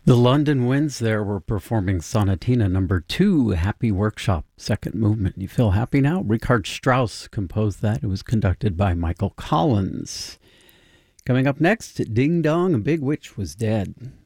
The London Winds there were performing Sonatina number 2, Happy Workshop, second movement. You feel happy now? Richard Strauss composed that. It was conducted by Michael Collins. Coming up next, Ding Dong, a Big Witch Was Dead.